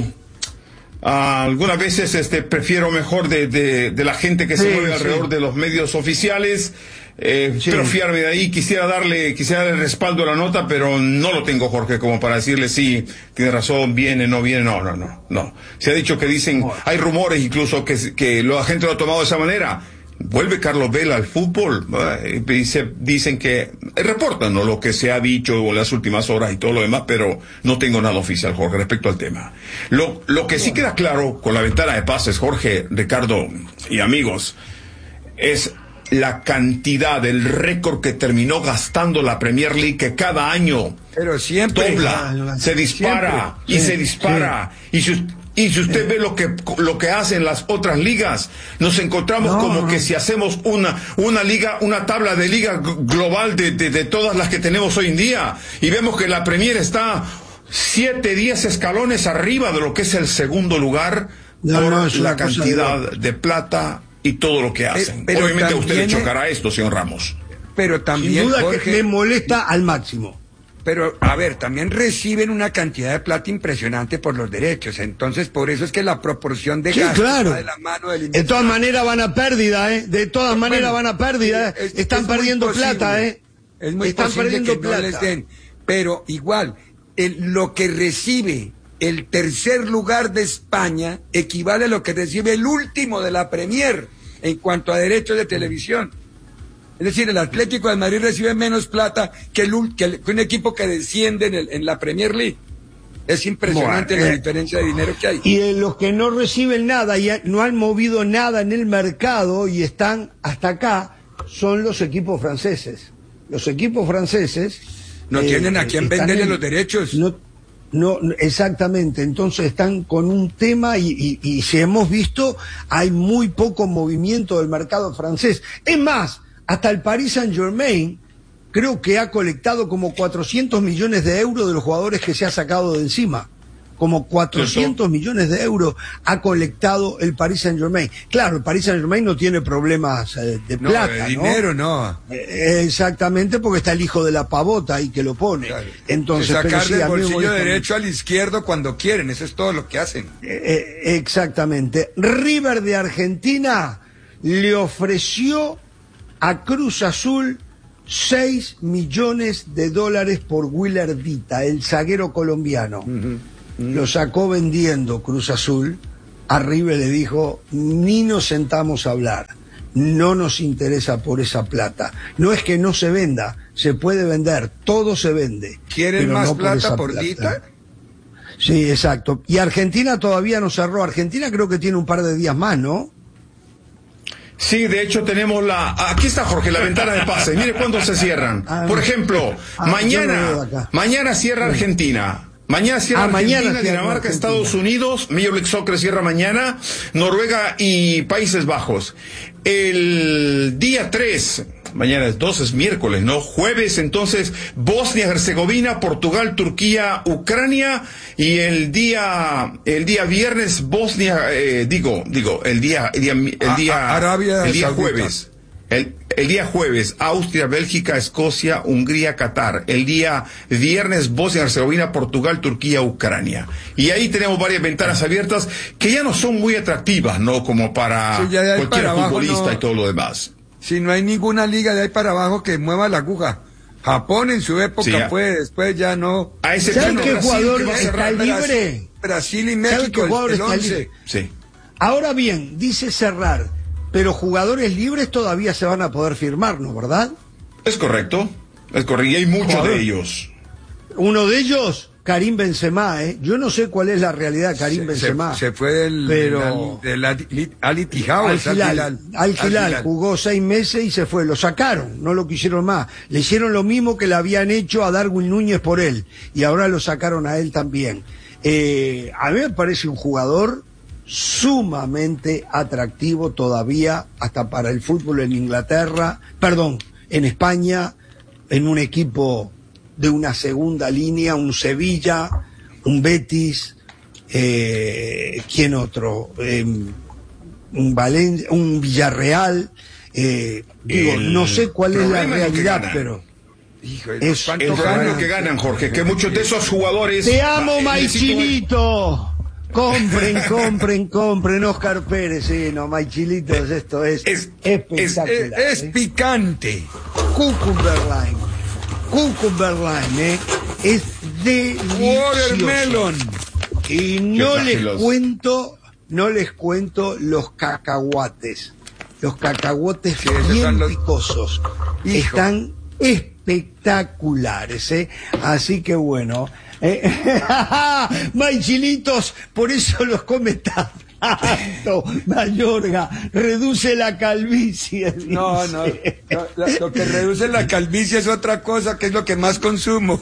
algunas veces prefiero mejor de la gente que se mueve alrededor de los medios oficiales. Pero fiarme de ahí, quisiera darle respaldo a la nota, pero no lo tengo, Jorge, como para decirle sí, tiene razón, viene, no viene, no. Se ha dicho que hay rumores incluso que la gente lo ha tomado de esa manera. ¿Vuelve Carlos Vela al fútbol? Dicen que reportan, ¿no?, lo que se ha dicho en las últimas horas y todo lo demás, pero no tengo nada oficial, Jorge, respecto al tema. Lo que sí queda claro con la ventana de pases, Jorge, Ricardo y amigos, es la cantidad, el récord que terminó gastando la Premier League, que cada año dobla, se dispara y se dispara. Y si usted ve lo que hacen las otras ligas, nos encontramos que si hacemos una liga, una tabla de liga global de todas las que tenemos hoy en día, y vemos que la Premier está 7-10 escalones arriba de lo que es el segundo lugar, por la cantidad de plata y todo lo que hacen. Pero obviamente a usted le chocará esto, señor Ramos. Pero también, sin duda, Jorge, que me molesta al máximo. Pero, a ver, también reciben una cantidad de plata impresionante por los derechos. Entonces, por eso es que la proporción de gasto claro, de la mano del de todas maneras van a pérdida, De todas maneras van a pérdida. Están perdiendo plata, Es muy posible que no les den. Pero igual, lo que recibe el tercer lugar de España equivale a lo que recibe el último de la Premier en cuanto a derechos de televisión. Es decir, el Atlético de Madrid recibe menos plata que un equipo que desciende en la Premier League. Es impresionante la diferencia de dinero que hay. Y los que no reciben nada y no han movido nada en el mercado y están hasta acá son los equipos franceses. Los equipos franceses no tienen a quién venderle los derechos. No, exactamente, entonces están con un tema y si hemos visto, hay muy poco movimiento del mercado francés. Es más, hasta el Paris Saint-Germain creo que ha colectado como 400 millones de euros de los jugadores que se ha sacado de encima. Como 400 millones de euros ha colectado el Paris Saint-Germain. Claro, el Paris Saint-Germain no tiene problemas de plata, de dinero, ¿no? Exactamente, porque está el hijo de la pavota ahí que lo pone. Claro. Entonces, de sacar sí, del bolsillo derecho al izquierdo cuando quieren, eso es todo lo que hacen. Exactamente. River de Argentina le ofreció a Cruz Azul $6 millones por Willardita, el zaguero colombiano. Lo sacó vendiendo Cruz Azul. A River le dijo, ni nos sentamos a hablar, no nos interesa por esa plata. No es que no se venda, se puede vender, todo se vende. ¿Quieren más plata por Dita? Sí, exacto. Y Argentina todavía no cerró. Argentina creo que tiene un par de días más, ¿no? Sí, de hecho tenemos aquí está Jorge, la ventana de pase. Mire cuándo se cierran. Por ejemplo, mañana cierra Argentina. Mañana cierra Argentina, Dinamarca, Estados Unidos, Major League Soccer cierra mañana, Noruega y Países Bajos. El día 3, mañana es 2, es miércoles, ¿no? Jueves, entonces, Bosnia-Herzegovina, Portugal, Turquía, Ucrania, y el día viernes, Bosnia, el día jueves. El día jueves, Austria, Bélgica, Escocia, Hungría, Qatar. El día viernes, Bosnia, Herzegovina, Portugal, Turquía, Ucrania. Y ahí tenemos varias ventanas abiertas que ya no son muy atractivas, ¿no? Como para cualquier futbolista y todo lo demás. Si no hay ninguna liga de ahí para abajo que mueva la aguja. Japón en su época fue, después ya no. A ese ¿Saben qué jugador está libre? Brasil y México, el 11. Sí. Ahora bien, dice cerrar. Pero jugadores libres todavía se van a poder firmar, ¿no? ¿Verdad? Es correcto, y hay muchos de ellos. Uno de ellos, Karim Benzema, Yo no sé cuál es la realidad de Karim Benzema. Se fue del Al Hilal, jugó 6 meses y se fue. Lo sacaron, no lo quisieron más. Le hicieron lo mismo que le habían hecho a Darwin Núñez por él. Y ahora lo sacaron a él también. A mí me parece un jugador sumamente atractivo todavía hasta para el fútbol en en España, en un equipo de una segunda línea, un Sevilla, un Betis, ¿quién otro? Un Villarreal, no sé cuál es la realidad, pero es el rango que ganan, Jorge, que muchos de esos jugadores. Te amo, Maichilito. Compren Oscar Pérez, sí, no, Maichilitos, esto es espectacular. Es picante. Cucumber Lime, es delicioso. Watermelon. Y no les cuento los cacahuates. Los cacahuates bien picosos. Están espectaculares, Así que bueno. Maichilitos, por eso los come tanto. Mayorga, reduce la calvicie. No, lo que reduce la calvicie es otra cosa, que es lo que más consumo.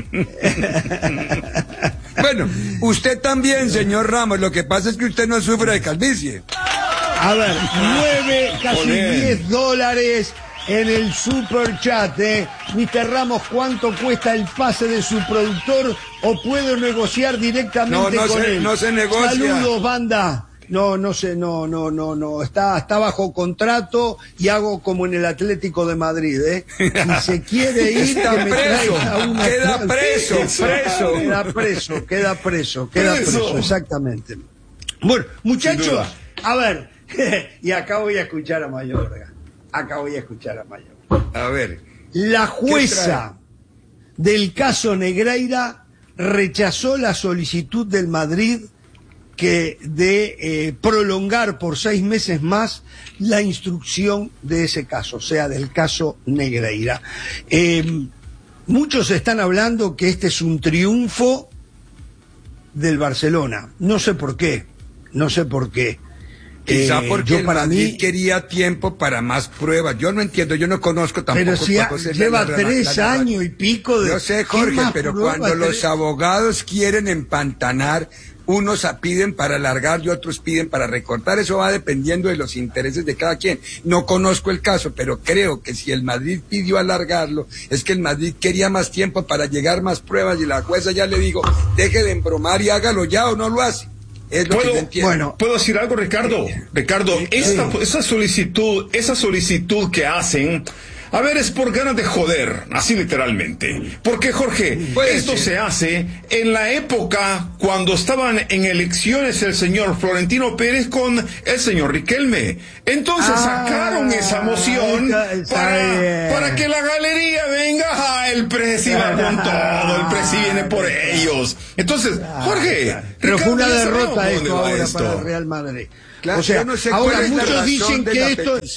Bueno, usted también, señor Ramos, lo que pasa es que usted no sufre de calvicie. A ver, 9, casi $10 en el super chat, Mr. Ramos, ¿cuánto cuesta el pase de su productor o puedo negociar directamente con él? No se negocia. Saludos, banda. No sé, no. Está bajo contrato y hago como en el Atlético de Madrid, Si se quiere ir, está preso. Queda preso, exactamente. Bueno, muchachos, a ver, y acá voy a escuchar a Mayorga. A ver. La jueza del caso Negreira rechazó la solicitud del Madrid de prolongar por 6 meses más la instrucción de ese caso, o sea, del caso Negreira. Muchos están hablando que este es un triunfo del Barcelona. No sé por qué. Quizá porque el Madrid quería tiempo para más pruebas. Yo no entiendo, yo no conozco tampoco. Pero si lleva 3 años y pico de... Yo sé, Jorge, pero cuando los abogados quieren empantanar, unos piden para alargar y otros piden para recortar. Eso va dependiendo de los intereses de cada quien. No conozco el caso, pero creo que si el Madrid pidió alargarlo, es que el Madrid quería más tiempo para llegar más pruebas y la jueza ya le digo, deje de embromar y hágalo ya o no lo hace. Es lo que yo entiendo. Bueno, ¿puedo decir algo, Ricardo? Ricardo, esa solicitud que hacen, a ver, es por ganas de joder, así literalmente. Porque, Jorge, esto se hace en la época cuando estaban en elecciones el señor Florentino Pérez con el señor Riquelme. Entonces sacaron esa moción para que la galería venga, el presi va con todo, el presi viene por ellos. Entonces, Jorge, pero fue una derrota esto ahora para el Real Madrid. Claro, o sea, no sé ahora muchos dicen que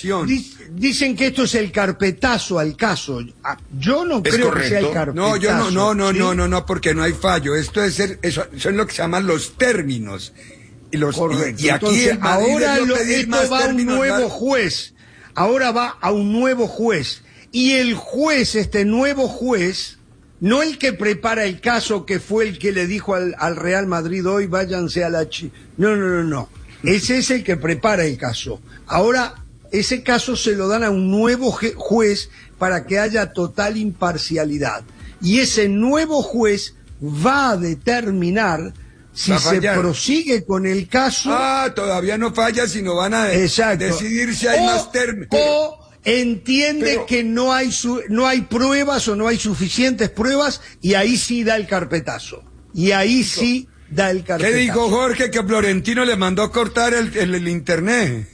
dicen que esto es el carpetazo al caso. Yo no creo que sea el carpetazo. No, yo no, porque no hay fallo. Esto es eso es lo que se llaman los términos. Correcto. Y aquí entonces, ahora esto va a un nuevo juez. Ahora va a un nuevo juez. Y el juez, este nuevo juez, no el que prepara el caso, que fue el que le dijo al Real Madrid hoy, váyanse a la No. Ese es el que prepara el caso. Ahora, ese caso se lo dan a un nuevo juez para que haya total imparcialidad. Y ese nuevo juez va a determinar si se prosigue con el caso. Todavía no falla, sino van a decidir si hay más términos. O entiende que no hay pruebas o no hay suficientes pruebas, y ahí sí da el carpetazo. Y ahí sí da el carpetazo. ¿Qué dijo Jorge? Que Florentino le mandó cortar el internet.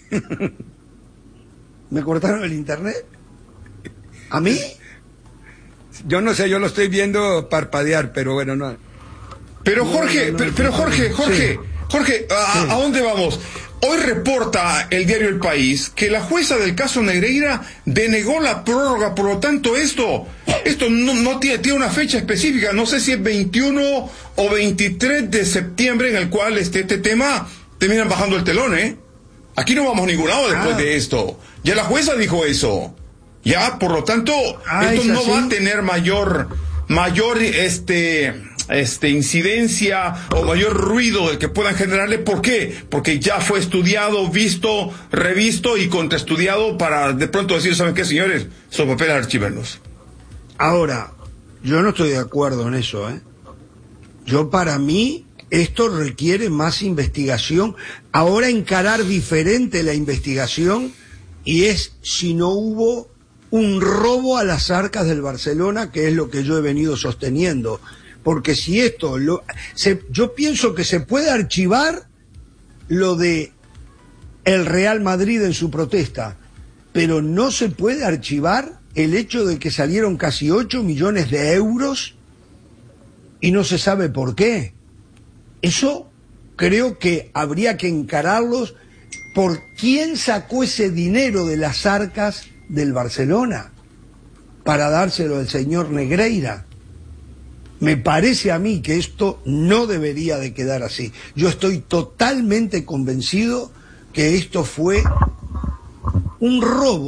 ¿Me cortaron el internet? ¿A mí? Yo no sé, yo lo estoy viendo parpadear, pero bueno, no. Pero Jorge, Jorge, ¿a dónde vamos? Hoy reporta el diario El País que la jueza del caso Negreira denegó la prórroga, por lo tanto esto no tiene una fecha específica, no sé si es 21 o 23 de septiembre en el cual este tema terminan bajando el telón, ¿eh? Aquí no vamos a ningún lado después de esto. Ya la jueza dijo eso. Ya, por lo tanto, esto no va a tener mayor incidencia o mayor ruido del que puedan generarle. ¿Por qué? Porque ya fue estudiado, visto, revisto y contraestudiado para de pronto decir, ¿saben qué, señores? Son papeles archivarlos. Ahora, yo no estoy de acuerdo en eso, ¿eh? Para mí, esto requiere más investigación. Ahora encarar diferente la investigación, y es si no hubo un robo a las arcas del Barcelona, que es lo que yo he venido sosteniendo. Porque si esto, yo pienso que se puede archivar lo de el Real Madrid en su protesta, pero no se puede archivar el hecho de que salieron casi 8 millones de euros y no se sabe por qué. Eso creo que habría que encararlos por quién sacó ese dinero de las arcas del Barcelona para dárselo al señor Negreira. Me parece a mí que esto no debería de quedar así. Yo estoy totalmente convencido que esto fue un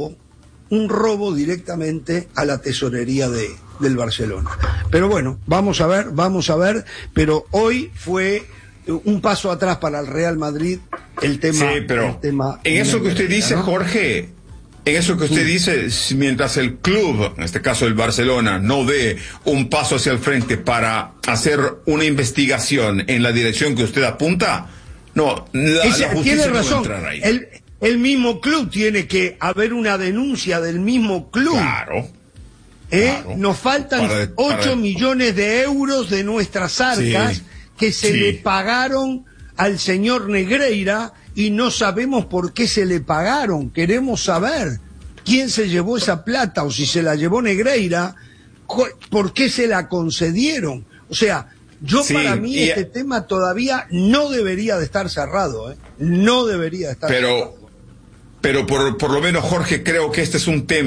robo directamente a la tesorería del Barcelona. Pero bueno, vamos a ver, pero hoy fue un paso atrás para el Real Madrid el tema. Sí, pero en eso que usted dice, ¿no, Jorge? En eso que usted dice, mientras el club, en este caso el Barcelona, no dé un paso hacia el frente para hacer una investigación en la dirección que usted apunta, la justicia tiene razón. No va a entrar ahí. El mismo club tiene que haber una denuncia del mismo club. Claro. Nos faltan 8 millones de euros de nuestras arcas que se le pagaron al señor Negreira, y no sabemos por qué se le pagaron. Queremos saber quién se llevó esa plata, o si se la llevó Negreira, por qué se la concedieron. O sea, para mí este tema todavía no debería de estar cerrado, no debería de estar cerrado. Pero por lo menos, Jorge, creo que este es un tema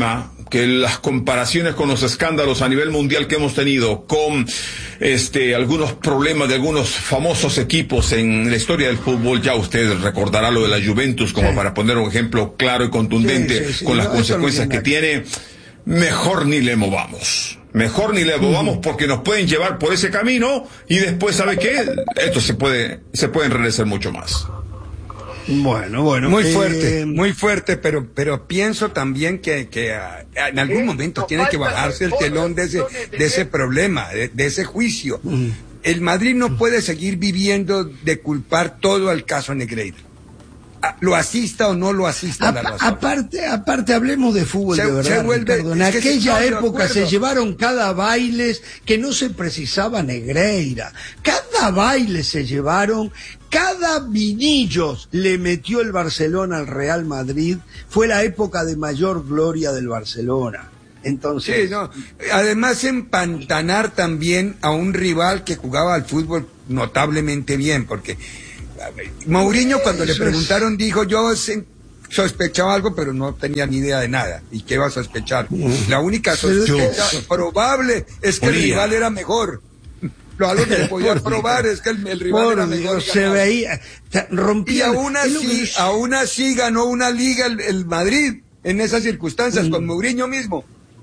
que las comparaciones con los escándalos a nivel mundial que hemos tenido, con algunos problemas de algunos famosos equipos en la historia del fútbol, ya usted recordará lo de la Juventus como para poner un ejemplo claro y contundente con las consecuencias que tiene. Mejor ni le movamos. Mejor ni le movamos porque nos pueden llevar por ese camino y después, ¿sabe qué? Esto se puede enredecer mucho más. Bueno. Muy fuerte, pero pienso también que en algún momento tiene que bajarse el telón de ese problema, de ese juicio. El Madrid no puede seguir viviendo de culpar todo al caso Negreira. Lo asista o no lo asista la razón. Aparte hablemos de fútbol de verdad, Ricardo. En aquella época se llevaron cada bailes que no se precisaba Negreira. Cada baile se llevaron, cada vinillos le metió el Barcelona al Real Madrid. Fue la época de mayor gloria del Barcelona. Entonces, además empantanar también a un rival que jugaba al fútbol notablemente bien, porque Mourinho, cuando le preguntaron, dijo: yo sospechaba algo, pero no tenía ni idea de nada. ¿Y qué va a sospechar? La única sospecha probable es que el rival era mejor. Lo algo que podía probar es que el rival era mejor. Se veía, rompía. Y aún así ganó una liga el Madrid en esas circunstancias, con Mourinho mismo.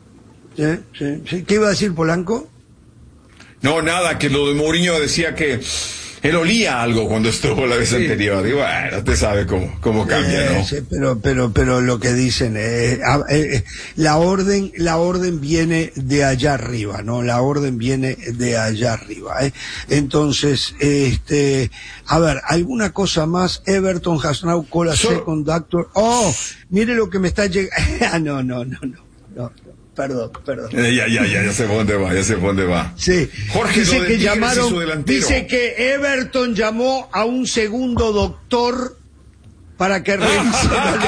Sí. ¿Qué iba a decir Polanco? No, nada, que lo de Mourinho decía que él olía algo cuando estuvo la vez anterior. Y bueno, usted sabe cómo cambia, ¿no? Sí, pero lo que dicen la orden viene de allá arriba, ¿no? La orden viene de allá arriba, Entonces, a ver, ¿alguna cosa más? Everton has now called a second doctor. Oh, mire lo que me está llegando. No. Perdón. Ya sé por dónde va. Sí. Jorge, dice que Everton llamó a un segundo doctor para que revise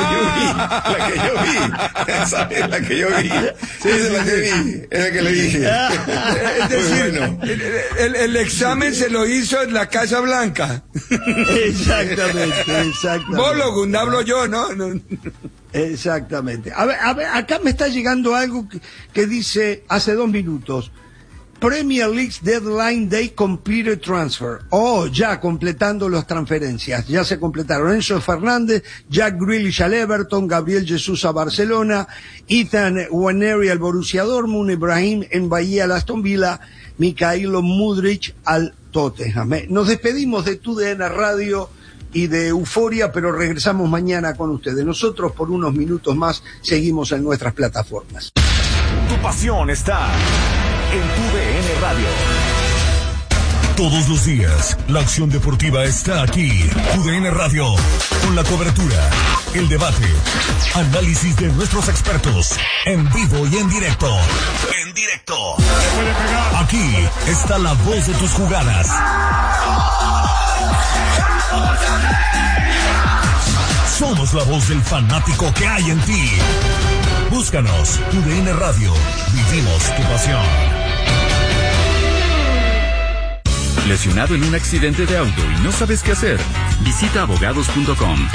la que yo vi. Esa es la que yo vi. Sí, esa es la que vi. Es la que le dije. Es decir, el examen se lo hizo en la Casa Blanca. Exactamente. Bologun, hablo yo, ¿no? Exactamente. A ver, acá me está llegando algo que dice hace 2 minutos. Premier League's Deadline Day Completed Transfer. Ya completando las transferencias. Ya se completaron. Enzo Fernández, Jack Grealish al Everton, Gabriel Jesús a Barcelona, Ethan Nwaneri al Borussia Dortmund, Ibrahim Mbaye al Aston Villa, Mikhailo Mudryk al Tottenham. Nos despedimos de TUDN Radio y de Euforia, pero regresamos mañana con ustedes. Nosotros por unos minutos más seguimos en nuestras plataformas. Tu pasión está en TUDN Radio. Todos los días, la acción deportiva está aquí. TUDN Radio, con la cobertura, el debate, análisis de nuestros expertos, en vivo y en directo. Aquí está la voz de tus jugadas. Somos la voz del fanático que hay en ti. Búscanos, TUDN Radio. Vivimos tu pasión. ¿Lesionado en un accidente de auto y no sabes qué hacer? Visita abogados.com.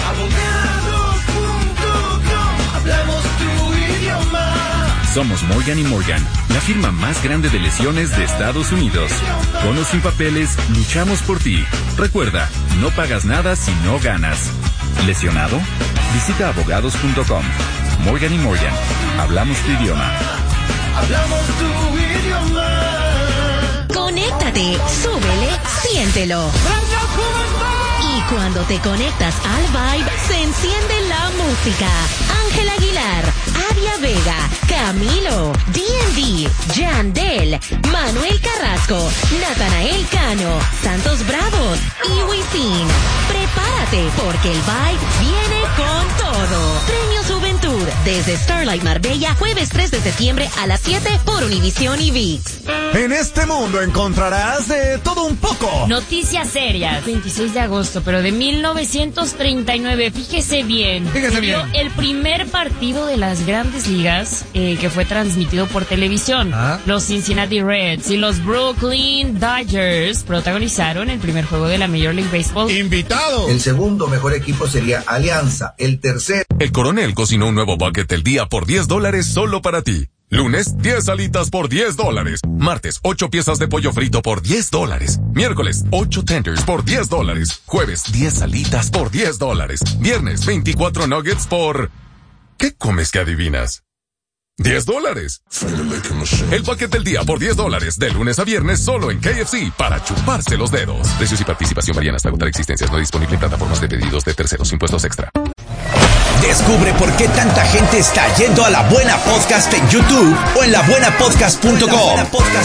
Hablamos tu idioma. Somos Morgan & Morgan, la firma más grande de lesiones de Estados Unidos. Con o sin papeles, luchamos por ti. Recuerda, no pagas nada si no ganas. ¿Lesionado? Visita abogados.com. Morgan & Morgan, hablamos tu idioma. Hablamos tu idioma. Conéctate, súbele, siéntelo. Y cuando te conectas al Vibe, se enciende la música. Ángel Aguilar, Adia Vega, Camilo, D&D, Yandel, Manuel Carrasco, Natanael Cano, Santos Bravos y Wisin. Prepárate porque el Vibe viene con todo. Premio Juventud desde Starlight Marbella, jueves 3 de septiembre a las 7 por Univisión y ViX. En este mundo encontrarás de todo un poco. Noticias serias. 26 de agosto, pero de 1939. Fíjese bien. El primer partido de las Grandes Ligas que fue transmitido por televisión. Los Cincinnati Reds y los Brooklyn Dodgers protagonizaron el primer juego de la Major League Baseball. ¡Invitado! El segundo mejor equipo sería Alianza. El tercer. El coronel cocinó un nuevo Bucket del día por $10 solo para ti. Lunes, 10 alitas por $10. Martes, 8 piezas de pollo frito por $10. Miércoles, 8 tenders por $10. Jueves, 10 alitas por $10. Viernes, 24 nuggets por... ¿Qué comes que adivinas? $10. El paquete del día por $10, de lunes a viernes solo en KFC para chuparse los dedos. Precios y participación varían hasta agotar existencias. No disponible en plataformas de pedidos de terceros, impuestos extra. Descubre por qué tanta gente está yendo a La Buena Podcast en YouTube o en labuenapodcast.com.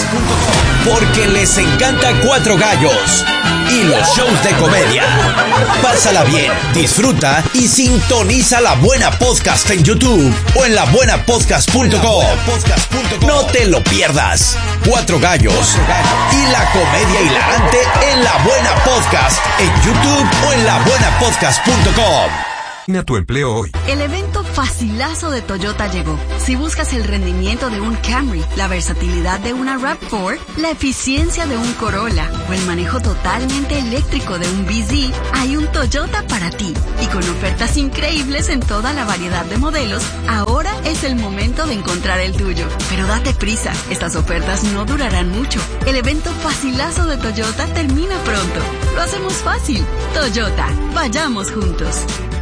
Porque les encanta Cuatro Gallos y los shows de comedia. Pásala bien, disfruta y sintoniza La Buena Podcast en YouTube o en labuenapodcast.com. No te lo pierdas. Cuatro Gallos y la comedia hilarante en La Buena Podcast en YouTube o en labuenapodcast.com. A tu empleo hoy. El evento facilazo de Toyota llegó. Si buscas el rendimiento de un Camry, la versatilidad de una RAV4, la eficiencia de un Corolla o el manejo totalmente eléctrico de un BZ, hay un Toyota para ti. Y con ofertas increíbles en toda la variedad de modelos, ahora es el momento de encontrar el tuyo. Pero date prisa, estas ofertas no durarán mucho. El evento facilazo de Toyota termina pronto. Lo hacemos fácil. Toyota, vayamos juntos.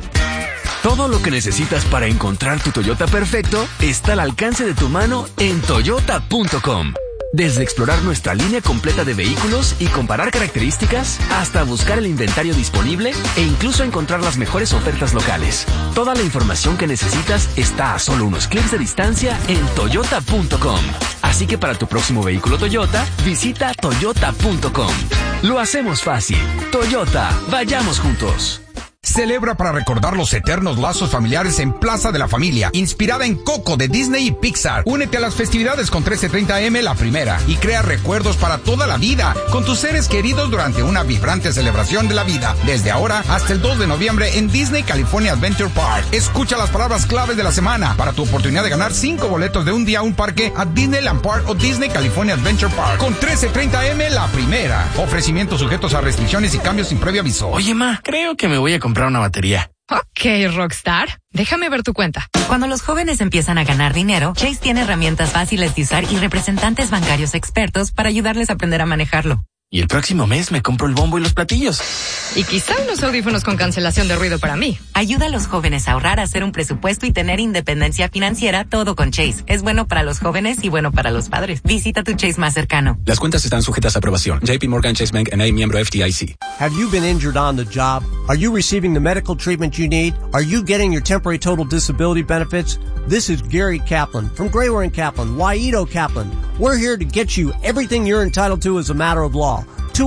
Todo lo que necesitas para encontrar tu Toyota perfecto está al alcance de tu mano en toyota.com. Desde explorar nuestra línea completa de vehículos y comparar características, hasta buscar el inventario disponible e incluso encontrar las mejores ofertas locales. Toda la información que necesitas está a solo unos clics de distancia en toyota.com. Así que para tu próximo vehículo Toyota, visita toyota.com. Lo hacemos fácil. Toyota, vayamos juntos. Celebra para recordar los eternos lazos familiares en Plaza de la Familia, inspirada en Coco de Disney y Pixar. Únete a las festividades con 1330 AM La Primera y crea recuerdos para toda la vida con tus seres queridos durante una vibrante celebración de la vida. Desde ahora hasta el 2 de noviembre en Disney California Adventure Park. Escucha las palabras claves de la semana para tu oportunidad de ganar 5 boletos de un día a un parque a Disneyland Park o Disney California Adventure Park con 1330 AM La Primera. Ofrecimientos sujetos a restricciones y cambios sin previo aviso. Oye, ma, creo que me voy a comprar una batería. Ok, Rockstar. Déjame ver tu cuenta. Cuando los jóvenes empiezan a ganar dinero, Chase tiene herramientas fáciles de usar y representantes bancarios expertos para ayudarles a aprender a manejarlo. Y el próximo mes me compro el bombo y los platillos. Y quizá unos audífonos con cancelación de ruido para mí. Ayuda a los jóvenes a ahorrar, a hacer un presupuesto y tener independencia financiera, todo con Chase. Es bueno para los jóvenes y bueno para los padres. Visita tu Chase más cercano. Las cuentas están sujetas a aprobación. JP Morgan Chase Bank N.A. miembro FDIC. Have you been injured on the job? Are you receiving the medical treatment you need? Are you getting your temporary total disability benefits? This is Gary Kaplan from Grayware & Kaplan, Waito Kaplan. We're here to get you everything you're entitled to as a matter of law.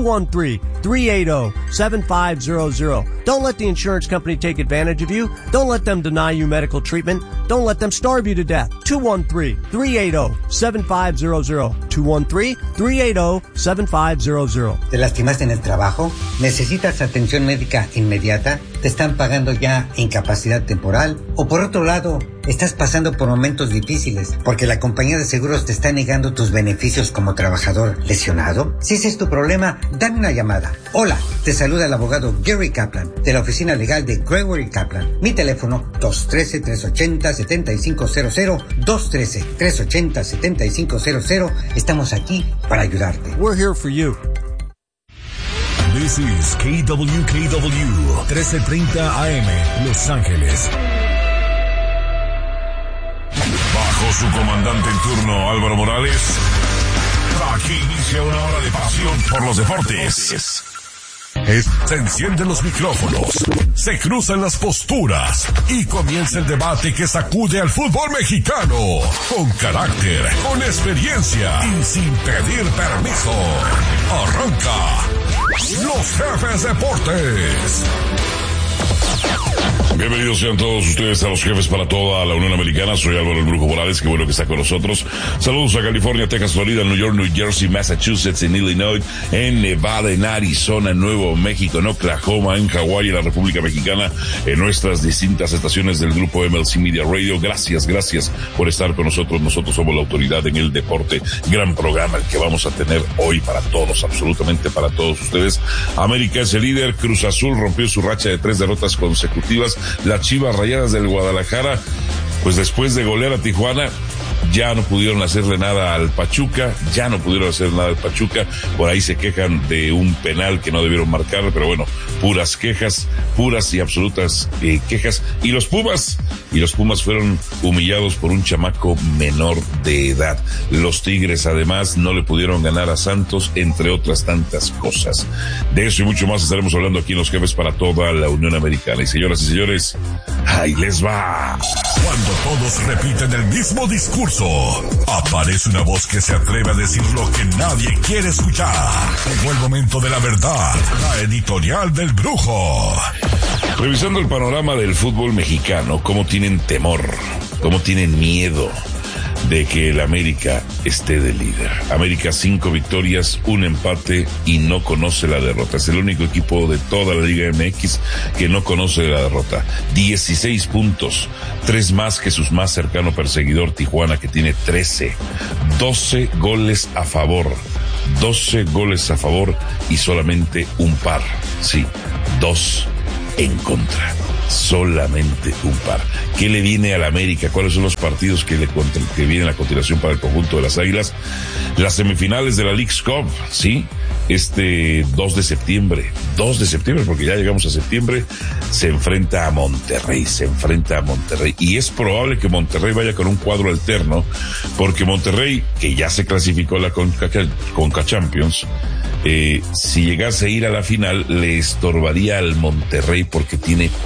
213-380-7500. Don't let the insurance company take advantage of you. Don't let them deny you medical treatment. Don't let them starve you to death. 213-380-7500. 213-380-7500. ¿Te lastimaste en el trabajo? ¿Necesitas atención médica inmediata? ¿Te están pagando ya incapacidad temporal? O por otro lado, estás pasando por momentos difíciles porque la compañía de seguros te está negando tus beneficios como trabajador lesionado. Si ese es tu problema, dame una llamada. Hola, te saluda el abogado Gary Kaplan de la oficina legal de Gregory Kaplan. Mi teléfono 213-380-7500, 213-380-7500. Estamos aquí para ayudarte. We're here for you. This is KWKW 1330 AM, Los Ángeles. Bajo su comandante en turno, Álvaro Morales, aquí inicia una hora de pasión por los deportes. Se encienden los micrófonos, se cruzan las posturas y comienza el debate que sacude al fútbol mexicano. Con carácter, con experiencia y sin pedir permiso. Arranca Los Jefes Deportes. Bienvenidos sean todos ustedes a Los Jefes para toda la Unión Americana. Soy Álvaro el Brujo Morales, qué bueno que está con nosotros. Saludos a California, Texas, Florida, New York, New Jersey, Massachusetts, en Illinois, en Nevada, en Arizona, en Nuevo México, en Oklahoma, en Hawái, en la República Mexicana, en nuestras distintas estaciones del grupo MLC Media Radio. Gracias por estar con nosotros. Nosotros somos la autoridad en el deporte. Gran programa el que vamos a tener hoy para todos, absolutamente para todos ustedes. América es el líder, Cruz Azul rompió su racha de 3 derrotas consecutivas. Las Chivas Rayadas del Guadalajara pues después de golear a Tijuana, ya no pudieron hacerle nada al Pachuca, por ahí se quejan de un penal que no debieron marcar, pero bueno, puras quejas, puras y absolutas quejas, y los Pumas fueron humillados por un chamaco menor de edad. Los Tigres además no le pudieron ganar a Santos, entre otras tantas cosas. De eso y mucho más estaremos hablando aquí en Los Jefes para toda la Unión Americana. Y señoras y señores, ahí les va. Cuando todos repiten el mismo discurso, aparece una voz que se atreve a decir lo que nadie quiere escuchar. Llegó el momento de la verdad, la editorial del Brujo. Revisando el panorama del fútbol mexicano, cómo tienen temor, cómo tienen miedo de que el América esté de líder. América 5 victorias, 1 empate y no conoce la derrota. Es el único equipo de toda la Liga MX que no conoce la derrota. 16 puntos, 3 más que su más cercano perseguidor Tijuana, que tiene 13. 12 goles a favor. 12 goles a favor y solamente un par. Sí, 2 en contra. Solamente un par. ¿Qué le viene al América? ¿Cuáles son los partidos que vienen a continuación para el conjunto de las Águilas? Las semifinales de la Leagues Cup, ¿sí? 2 de septiembre, porque ya llegamos a septiembre, se enfrenta a Monterrey, y es probable que Monterrey vaya con un cuadro alterno, porque Monterrey, que ya se clasificó a la Conca Champions, si llegase a ir a la final, le estorbaría al Monterrey porque tiene